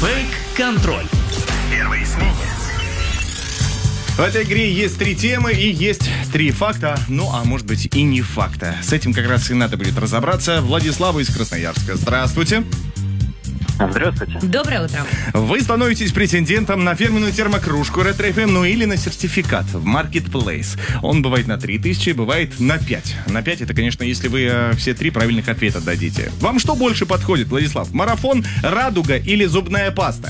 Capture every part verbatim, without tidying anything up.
Фейк-контроль. Первые смене. В этой игре есть три темы и есть три факта, ну а может быть и не факта. С этим как раз и надо будет разобраться. Владислава из Красноярска. Здравствуйте. Здравствуйте. Доброе утро. Вы становитесь претендентом на фирменную термокружку Ретро эф эм, ну или на сертификат в Marketplace. Он бывает на три тысячи, бывает на пять. На пять это, конечно, если вы э, все три правильных ответа дадите. Вам что больше подходит, Владислав? Марафон, радуга или зубная паста?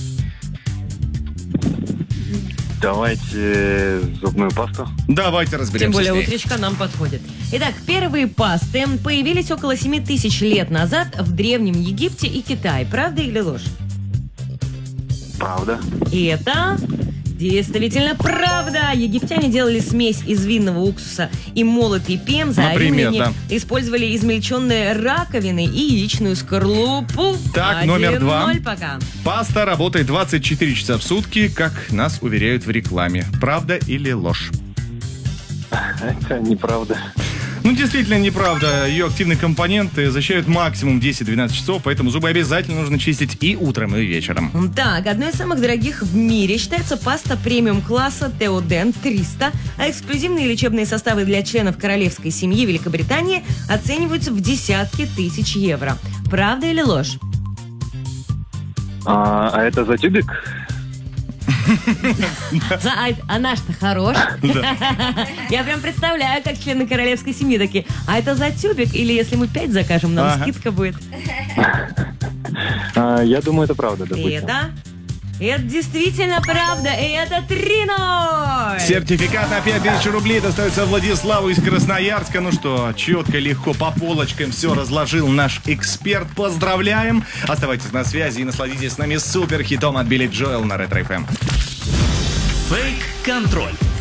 Давайте зубную пасту. Давайте разберемся. Тем более с ней. утречка нам подходит. Итак, первые пасты появились около семи тысяч лет назад в Древнем Египте и Китае. Правда или ложь? Правда. И это действительно правда. Египтяне делали смесь из винного уксуса и молотый пемза, а Например, римляне да. использовали измельченные раковины и яичную скорлупу. Так, номер два. один ноль пока. Паста работает двадцать четыре часа в сутки, как нас уверяют в рекламе. Правда или ложь? Это неправда. Ну, действительно неправда. Ее активные компоненты защищают максимум десять-двенадцать часов, поэтому зубы обязательно нужно чистить и утром, и вечером. Так, одной из самых дорогих в мире считается паста премиум-класса Теодент триста, а эксклюзивные лечебные составы для членов королевской семьи Великобритании оцениваются в десятки тысяч евро. Правда или ложь? А, а это за тюбик? А, а наш-то хорош. Я прям представляю, как члены королевской семьи такие: а это за тюбик? Или если мы пять закажем, нам Ага. скидка будет. А, я думаю, это правда, И допустим. это... Это действительно правда, и это три ноль! Сертификат на пять тысяч рублей достается Владиславу из Красноярска. Ну что, четко, легко, по полочкам все разложил наш эксперт. Поздравляем! Оставайтесь на связи и насладитесь с нами супер хитом от Билли Джоэл на Ретро эф эм. Фейк-контроль.